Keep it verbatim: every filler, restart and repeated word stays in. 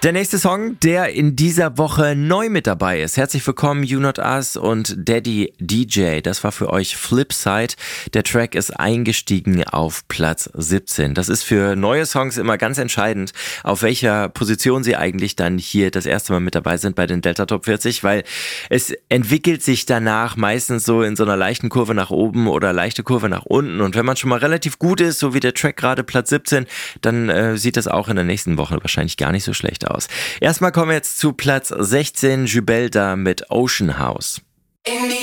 Der nächste Song, der in dieser Woche neu mit dabei ist. Herzlich willkommen, You Not Us und Daddy D J. Das war für euch Flipside. Der Track ist eingestiegen auf Platz siebzehn. Das ist für neue Songs immer ganz entscheidend, auf welcher Position sie eigentlich dann hier das erste Mal mit dabei sind bei den Delta Top vierzig, weil es entwickelt sich danach meistens so in so einer leichten Kurve nach oben oder leichte Kurve nach unten. Und wenn man schon mal relativ gut ist, so wie der Track gerade Platz siebzehn, dann äh, sieht das auch in der nächsten Woche wahrscheinlich gar nicht so schlecht aus. Erstmal kommen wir jetzt zu Platz sechzehn, Jubelda mit Ocean House.